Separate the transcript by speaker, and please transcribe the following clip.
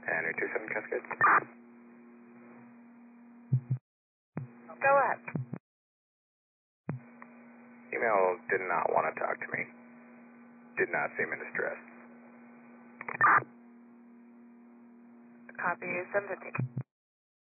Speaker 1: And your 27 Cascade.
Speaker 2: Go ahead.
Speaker 1: Email did not want to talk to me. Did not seem in distress.
Speaker 2: Copy 750.